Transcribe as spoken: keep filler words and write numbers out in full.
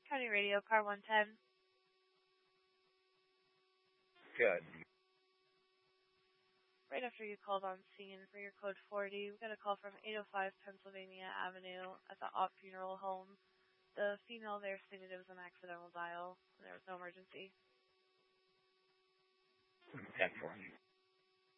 County Radio, car one ten. Good. Right after you called on scene for your code forty, we got a call from eight oh five Pennsylvania Avenue at the Ott Funeral Home. The female there stated it was an accidental dial, and there was no emergency. ten four.